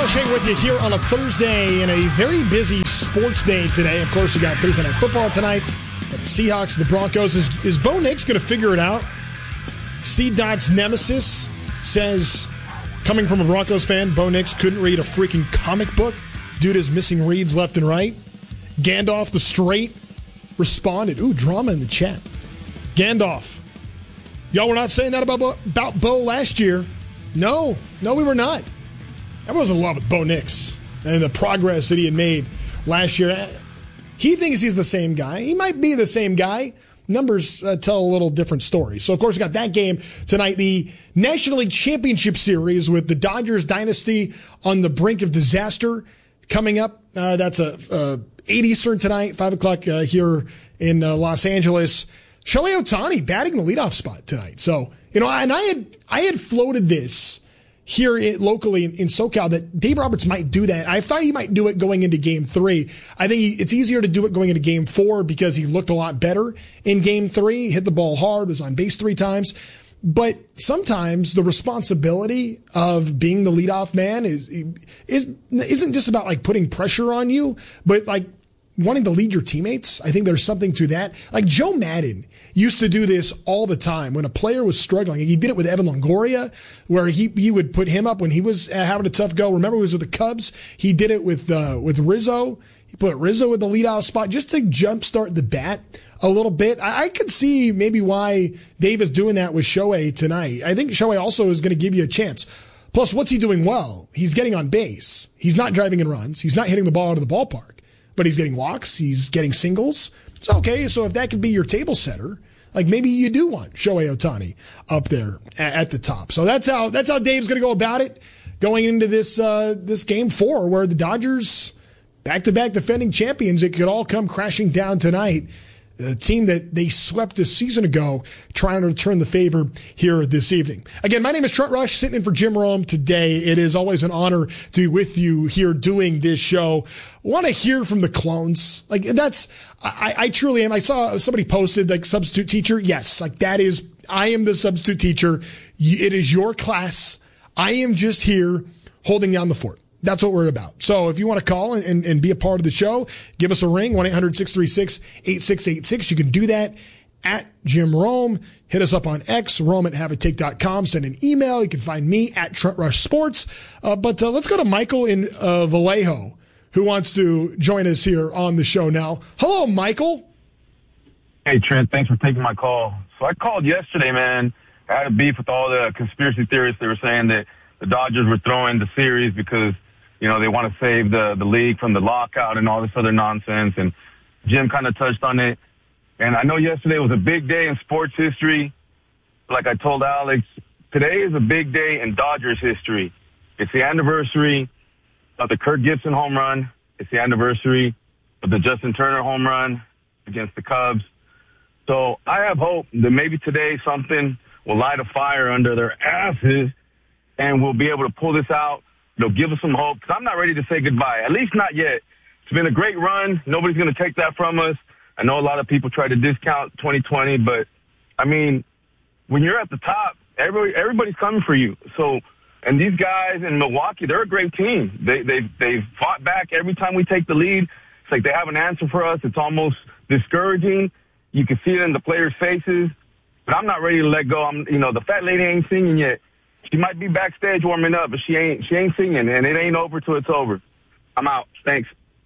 Rush with you here on a Thursday and a very busy sports day today. Of course, we got Thursday Night Football tonight. The Seahawks, the Broncos. Is Bo Nix going to figure it out? C-Dot's nemesis says, coming from a Broncos fan, Bo Nix couldn't read a freaking comic book due to his missing reads left and right. Gandalf the Straight responded. Ooh, drama in the chat. Gandalf, y'all were not saying that about Bo last year. No, we were not. Everyone's in love with Bo Nix and the progress that he had made last year. He thinks he's the same guy. He might be the same guy. Numbers tell a little different story. So, of course, we got that game tonight. The National League Championship Series with the Dodgers dynasty on the brink of disaster coming up. That's 8 Eastern tonight, 5 o'clock here in Los Angeles. Shohei Ohtani batting the leadoff spot tonight. So, and I had floated this here locally in SoCal that Dave Roberts might do that. I thought he might do it going into Game 3. I think it's easier to do it going into Game 4 because he looked a lot better in Game 3, hit the ball hard, was on base 3 times. But sometimes the responsibility of being the leadoff man isn't just about like putting pressure on you, but like wanting to lead your teammates. I think there's something to that. Like Joe Madden used to do this all the time when a player was struggling. He did it with Evan Longoria, where he would put him up when he was having a tough go. Remember, he was with the Cubs. He did it with Rizzo. He put Rizzo in the leadoff spot just to jumpstart the bat a little bit. I could see maybe why Dave is doing that with Shohei tonight. I think Shohei also is going to give you a chance. Plus, what's he doing well? He's getting on base. He's not driving in runs. He's not hitting the ball out of the ballpark. But he's getting walks. He's getting singles. It's okay. So if that could be your table setter, like maybe you do want Shohei Ohtani up there at the top. So that's how Dave's going to go about it going into this Game 4 where the Dodgers, back-to-back defending champions, it could all come crashing down tonight. A team that they swept a season ago, trying to return the favor here this evening. Again, my name is Trent Rush, sitting in for Jim Rome today. It is always an honor to be with you here doing this show. Want to hear from the clones. Like I truly am. I saw somebody posted like substitute teacher. Yes, like I am the substitute teacher. It is your class. I am just here holding down the fort. That's what we're about. So if you want to call and be a part of the show, give us a ring, 1-800-636-8686. You can do that at Jim Rome. Hit us up on X, rome@haveatake.com. Send an email. You can find me at Trent Rush Sports. But let's go to Michael in Vallejo, who wants to join us here on the show now. Hello, Michael. Hey, Trent. Thanks for taking my call. So I called yesterday, man. I had a beef with all the conspiracy theorists. They were saying that the Dodgers were throwing the series because they want to save the league from the lockout and all this other nonsense. And Jim kind of touched on it. And I know yesterday was a big day in sports history. Like I told Alex, today is a big day in Dodgers history. It's the anniversary of the Kirk Gibson home run. It's the anniversary of the Justin Turner home run against the Cubs. So I have hope that maybe today something will light a fire under their asses and we'll be able to pull this out. It'll give us some hope, because I'm not ready to say goodbye, at least not yet. It's been a great run. Nobody's going to take that from us. I know a lot of people try to discount 2020, but, I mean, when you're at the top, everybody's coming for you. So, and these guys in Milwaukee, they're a great team. They've fought back every time we take the lead. It's like they have an answer for us. It's almost discouraging. You can see it in the players' faces. But I'm not ready to let go. The fat lady ain't singing yet. She might be backstage warming up, but she ain't singing, and it ain't over till it's over. I'm out. Thanks.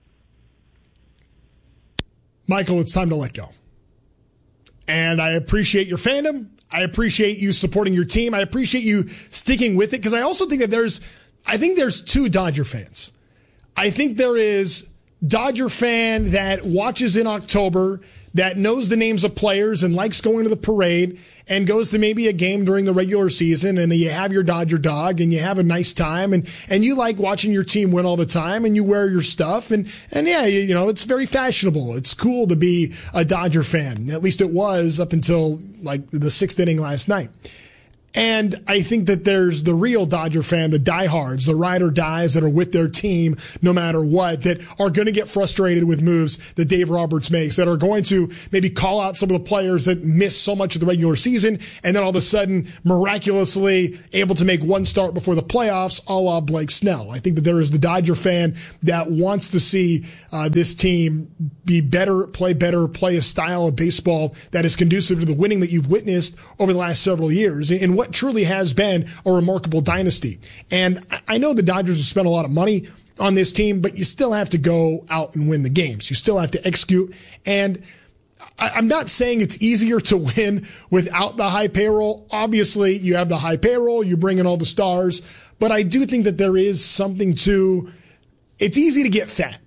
Michael, it's time to let go. And I appreciate your fandom. I appreciate you supporting your team. I appreciate you sticking with it, because I also think that there's two Dodger fans. I think there is Dodger fan that watches in October, that knows the names of players and likes going to the parade and goes to maybe a game during the regular season, and then you have your Dodger dog and you have a nice time and you like watching your team win all the time and you wear your stuff and yeah, it's very fashionable. It's cool to be a Dodger fan. At least it was up until like the 6th inning last night. And I think that there's the real Dodger fan, the diehards, the ride or dies that are with their team no matter what, that are going to get frustrated with moves that Dave Roberts makes, that are going to maybe call out some of the players that miss so much of the regular season and then all of a sudden miraculously able to make one start before the playoffs, a la Blake Snell. I think that there is the Dodger fan that wants to see this team be better, play a style of baseball that is conducive to the winning that you've witnessed over the last several years in what truly has been a remarkable dynasty. And I know the Dodgers have spent a lot of money on this team, but you still have to go out and win the games. You still have to execute. And I'm not saying it's easier to win without the high payroll. Obviously, you have the high payroll, you bring in all the stars, but I do think that there is something to, it's easy to get fat.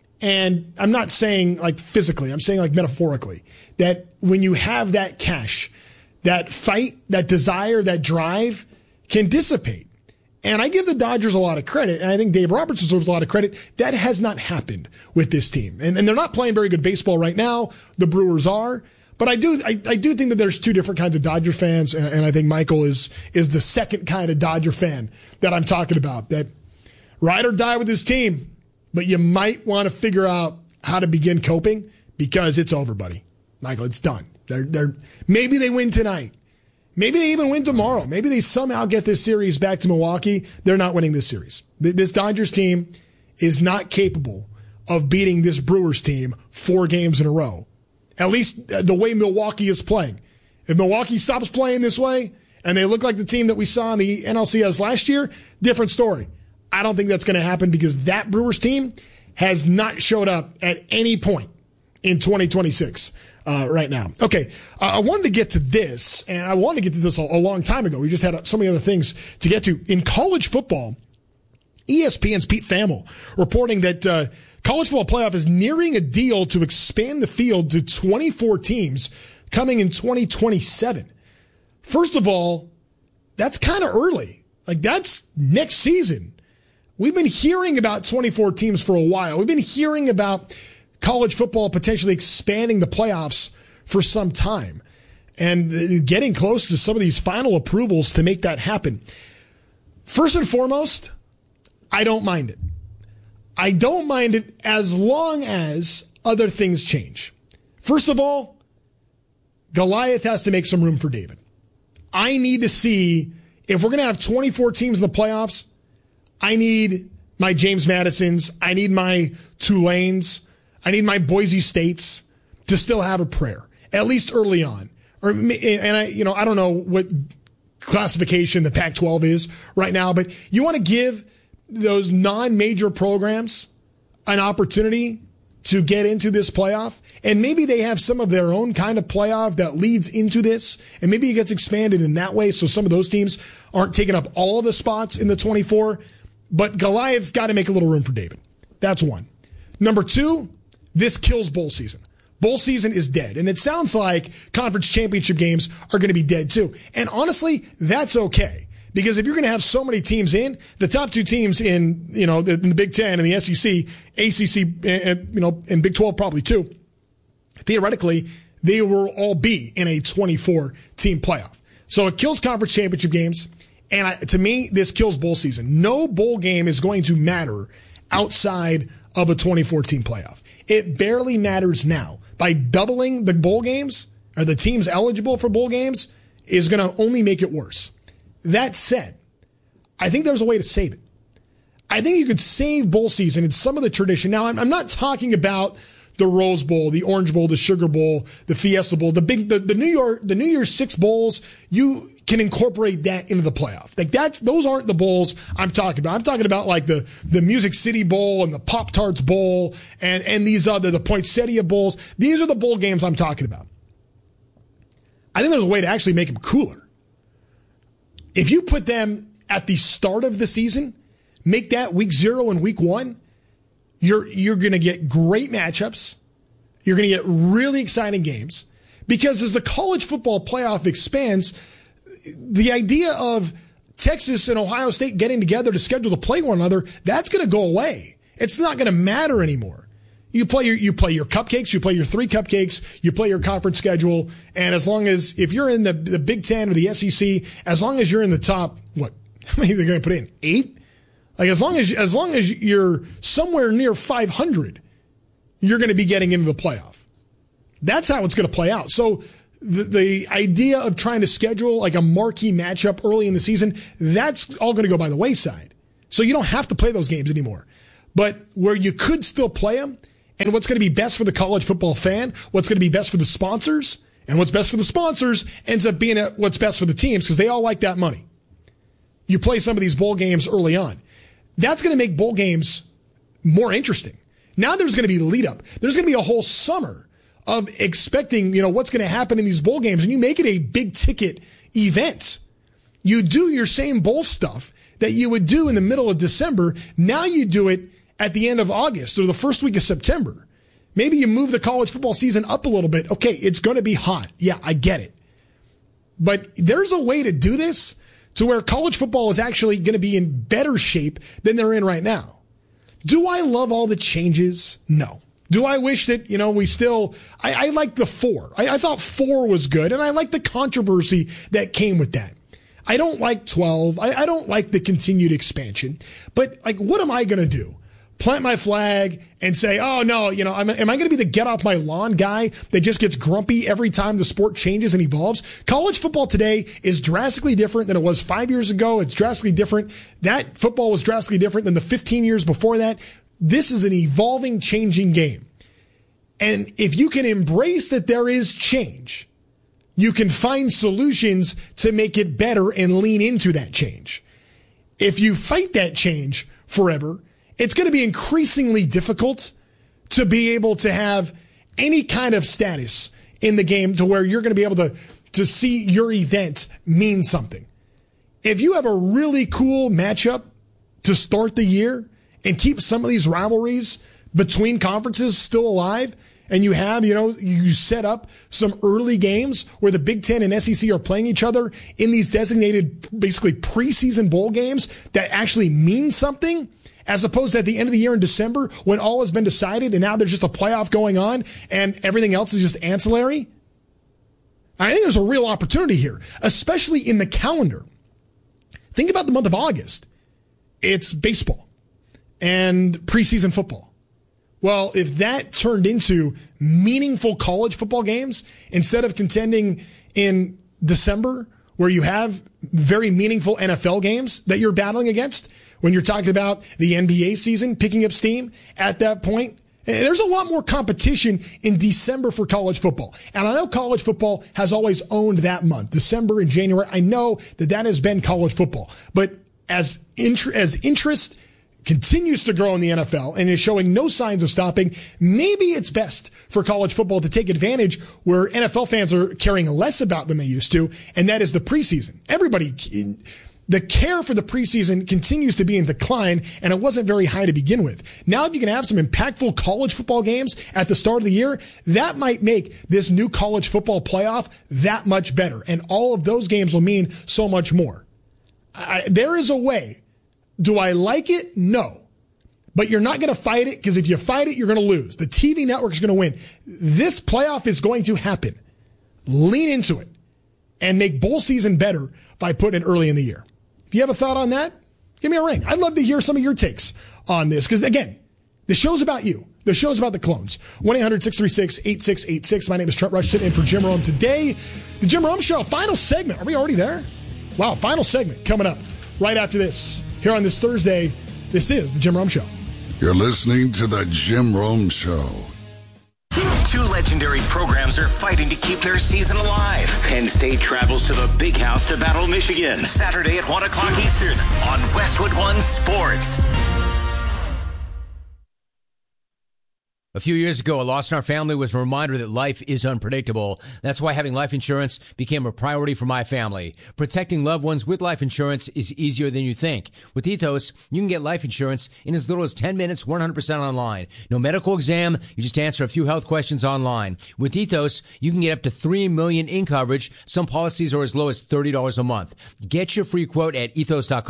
And I'm not saying like physically, I'm saying like metaphorically, that when you have that cash, that fight, that desire, that drive can dissipate. And I give the Dodgers a lot of credit, and I think Dave Roberts deserves a lot of credit. That has not happened with this team. And they're not playing very good baseball right now. The Brewers are. But I do think that there's two different kinds of Dodger fans, and I think Michael is the second kind of Dodger fan that I'm talking about, that ride or die with this team, but you might want to figure out how to begin coping because it's over, buddy. Michael, it's done. Maybe they win tonight. Maybe they even win tomorrow. Maybe they somehow get this series back to Milwaukee. They're not winning this series. This Dodgers team is not capable of beating this Brewers team 4 games in a row. At least the way Milwaukee is playing. If Milwaukee stops playing this way and they look like the team that we saw in the NLCS last year, different story. I don't think that's going to happen because that Brewers team has not showed up at any point in 2026 right now. Okay, I wanted to get to this, and I wanted to get to this a long time ago. We just had so many other things to get to. In college football, ESPN's Pete Thamel reporting that college football playoff is nearing a deal to expand the field to 24 teams coming in 2027. First of all, that's kind of early. Like, that's next season. We've been hearing about 24 teams for a while. We've been hearing about college football potentially expanding the playoffs for some time and getting close to some of these final approvals to make that happen. First and foremost, I don't mind it. I don't mind it as long as other things change. First of all, Goliath has to make some room for David. I need to see, if we're going to have 24 teams in the playoffs, I need my James Madisons, I need my Tulanes, I need my Boise States to still have a prayer, at least early on. I don't know what classification the Pac-12 is right now, but you want to give those non-major programs an opportunity to get into this playoff, and maybe they have some of their own kind of playoff that leads into this, and maybe it gets expanded in that way so some of those teams aren't taking up all of the spots in the 24, but Goliath's got to make a little room for David. That's one. Number two, this kills bowl season. Bowl season is dead, and it sounds like conference championship games are going to be dead too. And honestly, that's okay. Because if you're going to have so many teams in, the top 2 teams in the Big Ten and the SEC, ACC, and Big 12 probably too, theoretically, they will all be in a 24-team playoff. So it kills conference championship games, and to me, this kills bowl season. No bowl game is going to matter outside of a 24-team playoff. It barely matters now. By doubling the bowl games, or the teams eligible for bowl games, is going to only make it worse. That said, I think there's a way to save it. I think you could save bowl season in some of the tradition. Now, I'm not talking about the Rose Bowl, the Orange Bowl, the Sugar Bowl, the Fiesta Bowl, the New Year's 6 bowls. You can incorporate that into the playoff. Like those aren't the bowls I'm talking about. I'm talking about like the Music City Bowl and the Pop-Tarts Bowl and these other, the Poinsettia Bowls. These are the bowl games I'm talking about. I think there's a way to actually make them cooler. If you put them at the start of the season, make that week 0 and week 1, you're going to get great matchups. You're going to get really exciting games because as the college football playoff expands, the idea of Texas and Ohio State getting together to schedule to play one another, that's going to go away. It's not going to matter anymore. You play your cupcakes, you play your 3 cupcakes, you play your conference schedule, and as long as, if you're in the Big Ten or the SEC, as long as you're in the top, how many are they going to put in? 8? Like, as long as you're somewhere near 500, you're going to be getting into the playoff. That's how it's going to play out. So the idea of trying to schedule like a marquee matchup early in the season, that's all going to go by the wayside. So you don't have to play those games anymore. But where you could still play them, and what's going to be best for the college football fan, what's going to be best for the sponsors, and what's best for the sponsors ends up being what's best for the teams because they all like that money. You play some of these bowl games early on. That's going to make bowl games more interesting. Now there's going to be lead up. There's going to be a whole summer of expecting, what's going to happen in these bowl games, and you make it a big ticket event. You do your same bowl stuff that you would do in the middle of December. Now you do it at the end of August or the first week of September. Maybe you move the college football season up a little bit. Okay, it's going to be hot. Yeah, I get it. But there's a way to do this to where college football is actually going to be in better shape than they're in right now. Do I love all the changes? No. Do I wish that, we still, I like the 4. I thought 4 was good, and I like the controversy that came with that. I don't like 12. I don't like the continued expansion. But, what am I going to do? Plant my flag and say, oh, no, am I going to be the get off my lawn guy that just gets grumpy every time the sport changes and evolves? College football today is drastically different than it was 5 years ago. It's drastically different. That football was drastically different than the 15 years before that. This is an evolving, changing game. And if you can embrace that there is change, you can find solutions to make it better and lean into that change. If you fight that change forever, it's going to be increasingly difficult to be able to have any kind of status in the game to where you're going to be able to see your event mean something. If you have a really cool matchup to start the year and keep some of these rivalries between conferences still alive, and you have, you set up some early games where the Big Ten and SEC are playing each other in these designated, basically preseason bowl games that actually mean something, as opposed to at the end of the year in December when all has been decided and now there's just a playoff going on and everything else is just ancillary. I think there's a real opportunity here, especially in the calendar. Think about the month of August. It's baseball and preseason football. Well, if that turned into meaningful college football games instead of contending in December where you have very meaningful NFL games that you're battling against, when you're talking about the NBA season picking up steam at that point, there's a lot more competition in December for college football. And I know college football has always owned that month, December and January. I know that has been college football. But as interest continues to grow in the NFL and is showing no signs of stopping, maybe it's best for college football to take advantage where NFL fans are caring less about than they used to, and that is the preseason. The care for the preseason continues to be in decline, and it wasn't very high to begin with. Now, if you can have some impactful college football games at the start of the year, that might make this new college football playoff that much better, and all of those games will mean so much more. There is a way. Do I like it? No. But you're not going to fight it, because if you fight it, you're going to lose. The TV network is going to win. This playoff is going to happen. Lean into it and make bowl season better by putting it early in the year. If you have a thought on that, give me a ring. I'd love to hear some of your takes on this, because, again, the show's about you. The show's about the Clones. 1-800-636-8686. My name is Trent Rush, sitting in for Jim Rome today. The Jim Rome Show, final segment. Are we already there? Wow, final segment coming up right after this. Here on this Thursday, this is The Jim Rome Show. You're listening to The Jim Rome Show. 2 legendary programs are fighting to keep their season alive. Penn State travels to the Big House to battle Michigan. Saturday at 1 o'clock Eastern on Westwood One Sports. A few years ago, a loss in our family was a reminder that life is unpredictable. That's why having life insurance became a priority for my family. Protecting loved ones with life insurance is easier than you think. With Ethos, you can get life insurance in as little as 10 minutes, 100% online. No medical exam, you just answer a few health questions online. With Ethos, you can get up to $3 million in coverage. Some policies are as low as $30 a month. Get your free quote at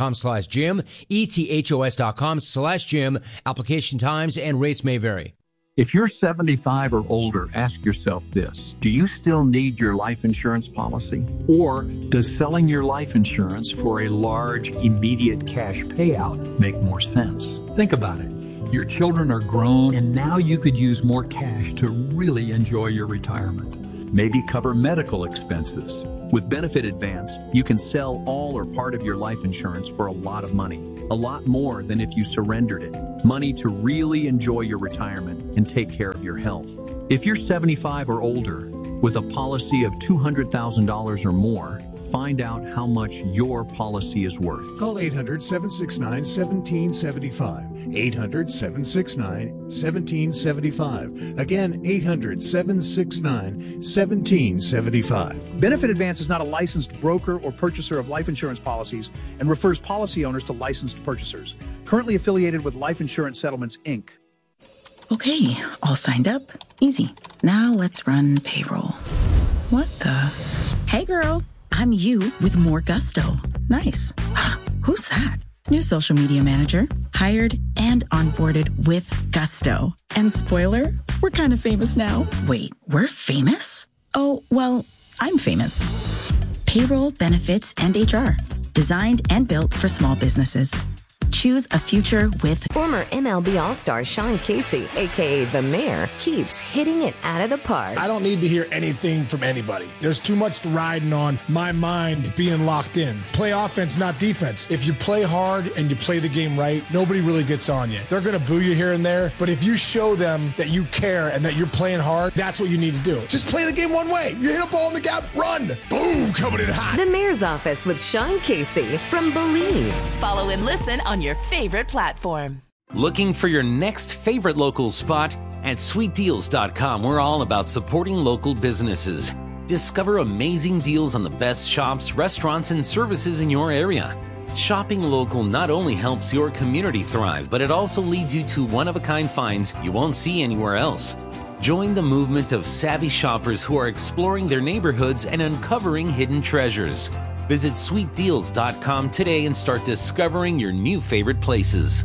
ethos.com/Jim, ethos.com/Jim. Application times and rates may vary. If you're 75 or older, ask yourself this. Do you still need your life insurance policy? Or does selling your life insurance for a large, immediate cash payout make more sense? Think about it. Your children are grown, and now you could use more cash to really enjoy your retirement. Maybe cover medical expenses. With Benefit Advance, you can sell all or part of your life insurance for a lot of money. A lot more than if you surrendered it. Money to really enjoy your retirement and take care of your health. If you're 75 or older with a policy of $200,000 or more, find out how much your policy is worth. Call 800-769-1775. 800-769-1775. Again, 800-769-1775. Benefit Advance is not a licensed broker or purchaser of life insurance policies and refers policy owners to licensed purchasers. Currently affiliated with Life Insurance Settlements, Inc. Okay, all signed up. Easy. Now let's run payroll. What the? Hey, girl. I'm you with more gusto. Nice. Who's that? New social media manager. Hired and onboarded with gusto. And spoiler, we're kind of famous now. Wait, we're famous? Oh, well, I'm famous. Payroll, benefits, and HR. Designed and built for small businesses. Choose a future with... Former MLB All-Star Sean Casey, a.k.a. The Mayor, keeps hitting it out of the park. I don't need to hear anything from anybody. There's too much riding on my mind being locked in. Play offense, not defense. If you play hard and you play the game right, nobody really gets on you. They're going to boo you here and there, but if you show them that you care and that you're playing hard, that's what you need to do. Just play the game one way. You hit a ball in the gap, run. Boom, coming in hot. The Mayor's Office with Sean Casey from Believe. Follow and listen on your favorite platform. Looking for your next favorite local spot? At sweetdeals.com, we're all about supporting local businesses. Discover amazing deals on the best shops, restaurants, and services in your area. Shopping local not only helps your community thrive, but it also leads you to one-of-a-kind finds you won't see anywhere else. Join the movement of savvy shoppers who are exploring their neighborhoods and uncovering hidden treasures. Visit sweetdeals.com today and start discovering your new favorite places.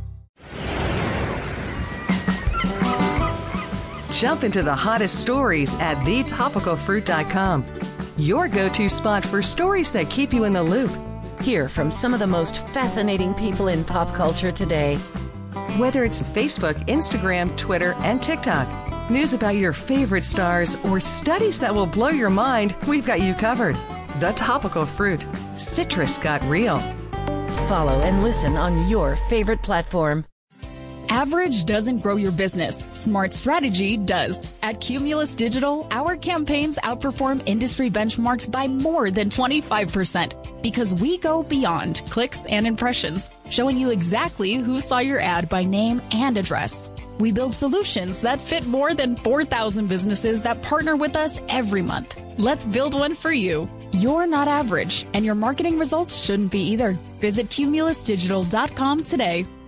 Jump into the hottest stories at thetopicalfruit.com. Your go-to spot for stories that keep you in the loop. Hear from some of the most fascinating people in pop culture today. Whether it's Facebook, Instagram, Twitter, and TikTok, news about your favorite stars, or studies that will blow your mind, we've got you covered. The Topical Fruit. Citrus got real. Follow and listen on your favorite platform. Average doesn't grow your business. Smart strategy does. At Cumulus Digital, our campaigns outperform industry benchmarks by more than 25% because we go beyond clicks and impressions, showing you exactly who saw your ad by name and address. We build solutions that fit more than 4,000 businesses that partner with us every month. Let's build one for you. You're not average, and your marketing results shouldn't be either. Visit cumulusdigital.com today.